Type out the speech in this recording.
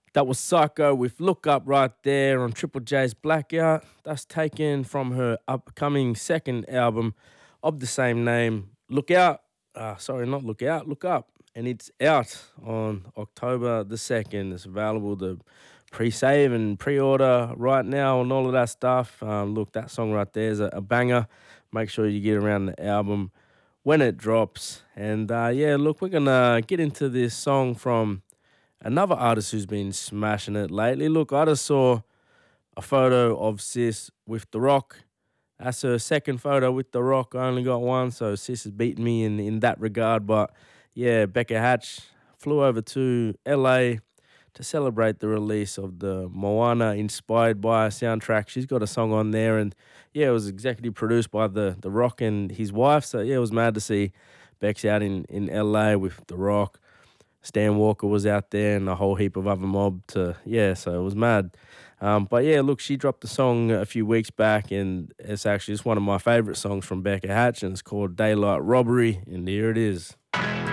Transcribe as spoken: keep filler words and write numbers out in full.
That was Psycho with Look Up right there on Triple J's Blackout. That's taken from her upcoming second album of the same name, Look Out. Uh, sorry, not Look Out, Look Up. And it's out on October the second. It's available to pre-save and pre-order right now and all of that stuff. Um, look, that song right there is a, a banger. Make sure you get around the album when it drops. And uh, yeah, look, we're going to get into this song from another artist who's been smashing it lately. Look, I just saw a photo of Sis with The Rock. That's her second photo with The Rock. I only got one, so Sis has beaten me in, in that regard. But yeah, Becca Hatch flew over to L A to celebrate the release of the Moana inspired by soundtrack. She's got a song on there, and yeah, it was executive produced by the The Rock and his wife. So yeah, it was mad to see Bex out in, in L A with The Rock. Stan Walker was out there and a whole heap of other mob to, yeah, so it was mad. Um, but yeah, look, she dropped a song a few weeks back, and it's actually it's one of my favourite songs from Becca Hatch, and it's called Daylight Robbery, and here it is.